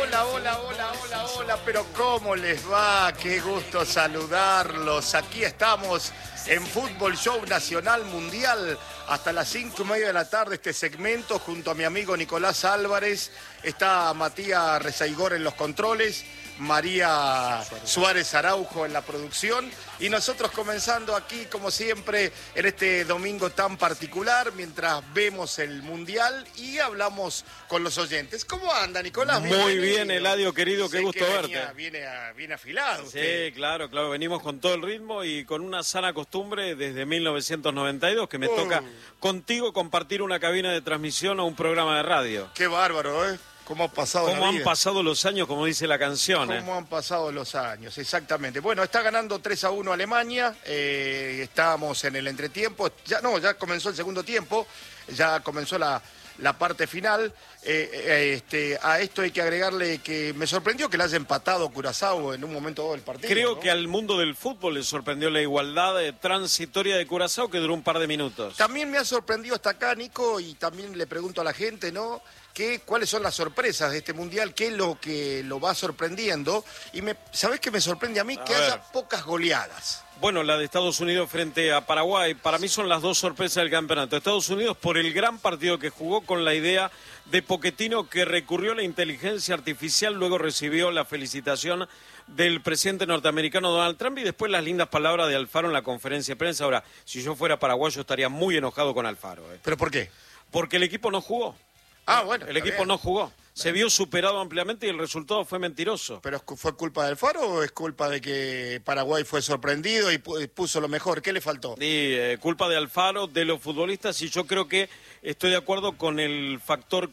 Hola, pero ¿cómo les va? Qué gusto saludarlos. Aquí estamos en Fútbol Show Nacional Mundial hasta las 5:30 de la tarde, este segmento junto a mi amigo Nicolás Álvarez. Está Matías Rezaigor en los controles, María Suárez Araujo en la producción y nosotros comenzando aquí como siempre en este domingo tan particular mientras vemos el Mundial y hablamos con los oyentes. ¿Cómo anda, Nicolás? Muy bien, Eladio, querido, qué gusto verte. Viene afilado usted. Sí, claro, venimos con todo el ritmo y con una sana costumbre desde 1992 que me toca contigo compartir una cabina de transmisión o un programa de radio. Qué bárbaro, ¿eh? ¿Cómo ha pasado la vida? ¿Cómo han pasado los años, como dice la canción? ¿Cómo han pasado los años? Exactamente. Bueno, está ganando 3-1 Alemania. Estamos en el entretiempo. Ya comenzó el segundo tiempo. Ya comenzó la parte final. A esto hay que agregarle que me sorprendió que le haya empatado Curazao en un momento del partido. Creo ¿no? que al mundo del fútbol le sorprendió la igualdad transitoria de Curazao que duró un par de minutos. También me ha sorprendido hasta acá, Nico, y también le pregunto a la gente, ¿no? ¿Cuáles son las sorpresas de este Mundial? ¿Qué es lo que lo va sorprendiendo? Y ¿sabés qué me sorprende a mí? Que haya pocas goleadas. Bueno, la de Estados Unidos frente a Paraguay, para mí son las dos sorpresas del campeonato. Estados Unidos por el gran partido que jugó con la idea de Pochettino que recurrió a la inteligencia artificial, luego recibió la felicitación del presidente norteamericano Donald Trump y después las lindas palabras de Alfaro en la conferencia de prensa. Ahora, si yo fuera paraguayo estaría muy enojado con Alfaro. ¿Pero por qué? Porque el equipo no jugó. Bueno. El equipo no jugó. Se vio superado ampliamente y el resultado fue mentiroso. ¿Pero fue culpa del Alfaro o es culpa de que Paraguay fue sorprendido y puso lo mejor? ¿Qué le faltó? Culpa de Alfaro, de los futbolistas, y yo creo que estoy de acuerdo con el factor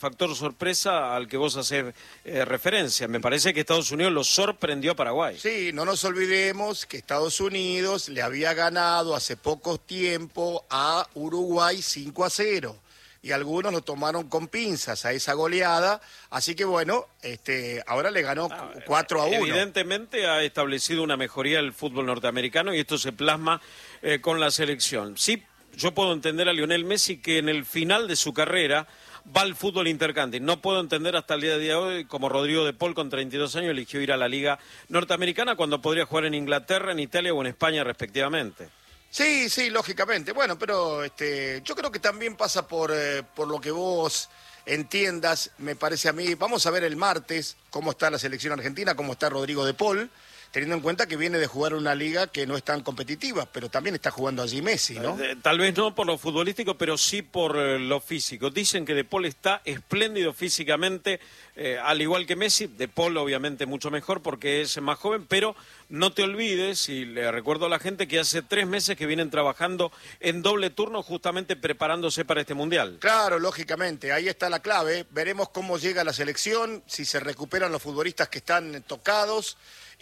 sorpresa al que vos haces referencia. Me parece que Estados Unidos lo sorprendió a Paraguay. Sí, no nos olvidemos que Estados Unidos le había ganado hace poco tiempo a Uruguay 5-0. Y algunos lo tomaron con pinzas a esa goleada, así que bueno, ahora le ganó 4-1. Evidentemente ha establecido una mejoría el fútbol norteamericano y esto se plasma con la selección. Sí, yo puedo entender a Lionel Messi que en el final de su carrera va al fútbol intercountry. No puedo entender hasta el día de hoy como Rodrigo de Paul con 32 años eligió ir a la Liga Norteamericana cuando podría jugar en Inglaterra, en Italia o en España respectivamente. Sí, lógicamente. Bueno, pero yo creo que también pasa por lo que vos entiendas, me parece a mí. Vamos a ver el martes cómo está la selección argentina, cómo está Rodrigo de Paul, teniendo en cuenta que viene de jugar una liga que no es tan competitiva, pero también está jugando allí Messi, ¿no? Tal vez no por lo futbolístico, pero sí por lo físico. Dicen que De Paul está espléndido físicamente, al igual que Messi. De Paul obviamente mucho mejor porque es más joven, pero no te olvides, y le recuerdo a la gente, que hace 3 meses que vienen trabajando en doble turno justamente preparándose para este Mundial. Claro, lógicamente, ahí está la clave. Veremos cómo llega la selección, si se recuperan los futbolistas que están tocados.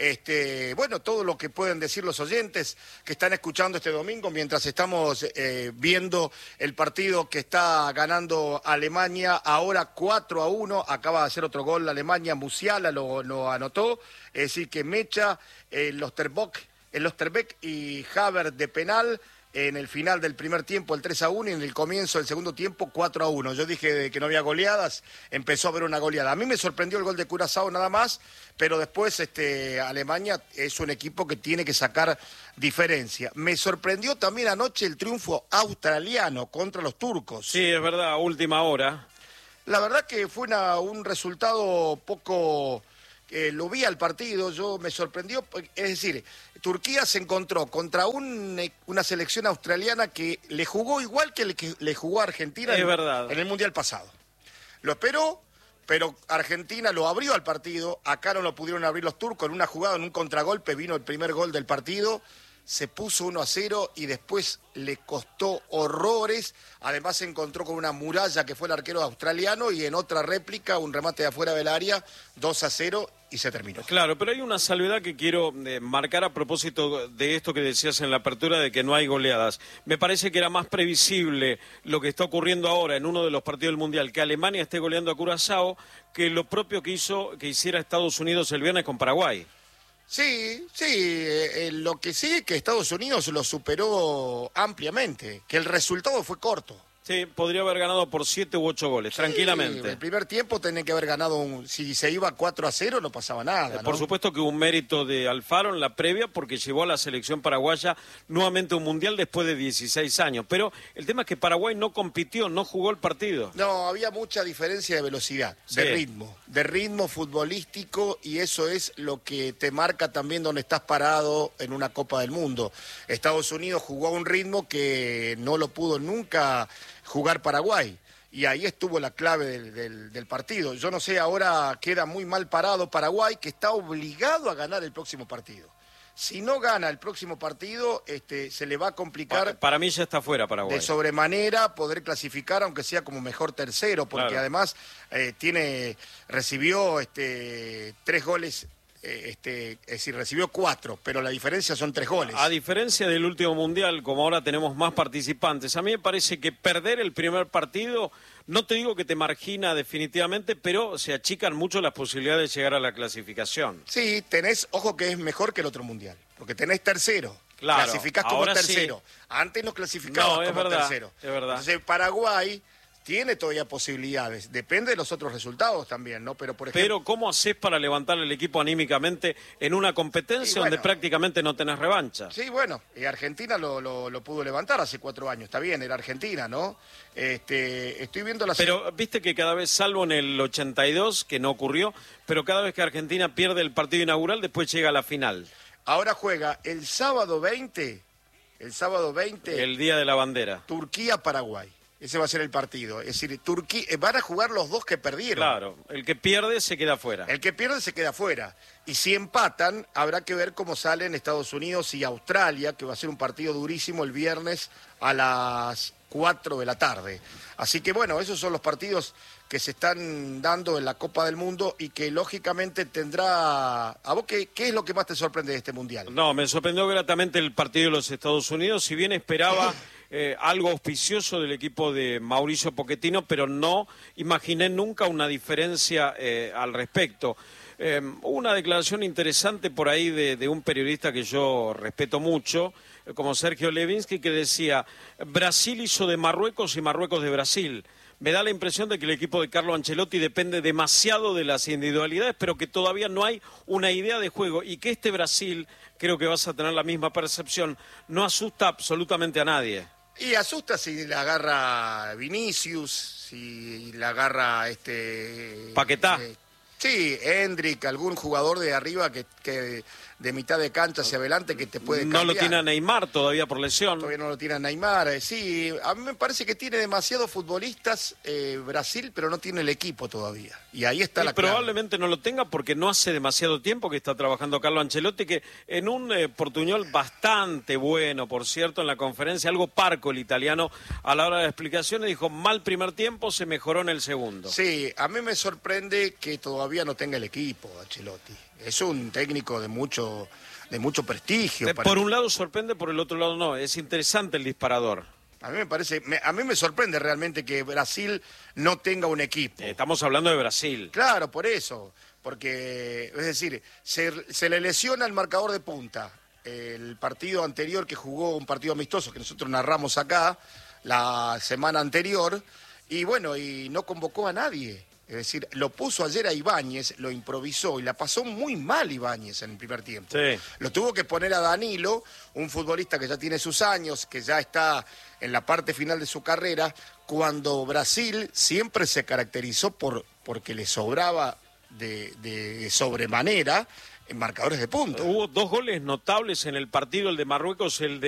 Bueno, todo lo que pueden decir los oyentes que están escuchando este domingo mientras estamos viendo el partido que está ganando Alemania ahora 4-1, acaba de hacer otro gol la Alemania, Musiala lo anotó, es decir que Mecha, el Osterbeck y Havertz de penal. En el final del primer tiempo el 3-1 y en el comienzo del segundo tiempo 4-1. Yo dije que no había goleadas, empezó a haber una goleada. A mí me sorprendió el gol de Curazao nada más, pero después Alemania es un equipo que tiene que sacar diferencia. Me sorprendió también anoche el triunfo australiano contra los turcos. Sí, es verdad, a última hora. La verdad que fue un resultado poco... lo vi al partido, me sorprendió, es decir, Turquía se encontró contra una selección australiana que le jugó igual que le jugó a Argentina en el Mundial pasado. Lo esperó, pero Argentina lo abrió al partido, acá no lo pudieron abrir los turcos, en una jugada, en un contragolpe vino el primer gol del partido, se puso 1-0 y después le costó horrores. Además se encontró con una muralla que fue el arquero australiano y en otra réplica, un remate de afuera del área, 2-0 y se terminó. Claro, pero hay una salvedad que quiero marcar a propósito de esto que decías en la apertura de que no hay goleadas. Me parece que era más previsible lo que está ocurriendo ahora en uno de los partidos del Mundial, que Alemania esté goleando a Curazao, que lo propio que hiciera Estados Unidos el viernes con Paraguay. Sí, lo que sí es que Estados Unidos lo superó ampliamente, que el resultado fue corto. Sí, podría haber ganado por 7 u 8 goles, Sí, tranquilamente. el primer tiempo tenía que haber ganado, si se iba 4-0 no pasaba nada, ¿no? Por supuesto que hubo un mérito de Alfaro en la previa porque llevó a la selección paraguaya nuevamente a un mundial después de 16 años. Pero el tema es que Paraguay no compitió, no jugó el partido. No, había mucha diferencia de velocidad, de ritmo futbolístico, y eso es lo que te marca también dónde estás parado en una Copa del Mundo. Estados Unidos jugó a un ritmo que no lo pudo nunca jugar Paraguay. Y ahí estuvo la clave del partido. Yo no sé, ahora queda muy mal parado Paraguay, que está obligado a ganar el próximo partido. Si no gana el próximo partido, se le va a complicar. Para mí ya está fuera Paraguay. De sobremanera poder clasificar, aunque sea como mejor tercero, porque claro. además recibió 3 goles. Es decir, recibió 4, pero la diferencia son 3 goles. A diferencia del último mundial, como ahora tenemos más participantes, a mí me parece que perder el primer partido, no te digo que te margina definitivamente, pero se achican mucho las posibilidades de llegar a la clasificación. Sí, ojo que es mejor que el otro mundial, porque tenés tercero. Claro, clasificás como ahora tercero. Sí. Antes no clasificabas como verdad, tercero. Es verdad. Entonces Paraguay tiene todavía posibilidades, depende de los otros resultados también, ¿no? Pero, por ejemplo... Pero ¿cómo haces para levantar el equipo anímicamente en una competencia donde prácticamente no tenés revancha? Sí, bueno, Argentina lo pudo levantar hace 4 años, está bien, era Argentina, ¿no? Estoy viendo la... Pero viste que cada vez, salvo en el 82, que no ocurrió, pero cada vez que Argentina pierde el partido inaugural, después llega a la final. Ahora juega el sábado 20, el Día de la Bandera. Turquía-Paraguay. Ese va a ser el partido. Es decir, van a jugar los 2 que perdieron. Claro, el que pierde se queda fuera. El que pierde se queda fuera. Y si empatan, habrá que ver cómo salen Estados Unidos y Australia, que va a ser un partido durísimo el viernes a las 4 de la tarde. Así que bueno, esos son los partidos que se están dando en la Copa del Mundo y que lógicamente tendrá... ¿A vos qué es lo que más te sorprende de este Mundial? No, me sorprendió gratamente el partido de los Estados Unidos, si bien esperaba... algo auspicioso del equipo de Mauricio Pochettino, pero no imaginé nunca una diferencia al respecto. Una declaración interesante por ahí de un periodista que yo respeto mucho, como Sergio Levinsky, que decía, Brasil hizo de Marruecos y Marruecos de Brasil. Me da la impresión de que el equipo de Carlo Ancelotti depende demasiado de las individualidades, pero que todavía no hay una idea de juego y que este Brasil, creo que vas a tener la misma percepción, no asusta absolutamente a nadie. Y asusta si la agarra Vinicius, si la agarra Paquetá. Sí, Hendrik, algún jugador de arriba que de mitad de cancha hacia adelante que te puede cambiar. No lo tiene a Neymar todavía por lesión. Todavía no lo tiene a Neymar. Sí, a mí me parece que tiene demasiados futbolistas Brasil, pero no tiene el equipo todavía. Y ahí está la clave. Probablemente no lo tenga porque no hace demasiado tiempo que está trabajando Carlo Ancelotti, que en un portuñol bastante bueno, por cierto, en la conferencia, algo parco el italiano, a la hora de explicaciones, dijo, mal primer tiempo, se mejoró en el segundo. Sí, a mí me sorprende que todavía no tenga el equipo Ancelotti. Es un técnico de mucho prestigio. Por un lado sorprende, por el otro lado no. Es interesante el disparador. A mí me sorprende realmente que Brasil no tenga un equipo. Estamos hablando de Brasil. Claro, por eso. Porque, es decir, se le lesiona el marcador de punta. El partido anterior que jugó, un partido amistoso que nosotros narramos acá, la semana anterior, y bueno, y no convocó a nadie. Es decir, lo puso ayer a Ibáñez, lo improvisó y la pasó muy mal Ibáñez en el primer tiempo. Sí. Lo tuvo que poner a Danilo, un futbolista que ya tiene sus años, que ya está en la parte final de su carrera, cuando Brasil siempre se caracterizó porque le sobraba de sobremanera en marcadores de punta. Hubo 2 goles notables en el partido, el de Marruecos, el de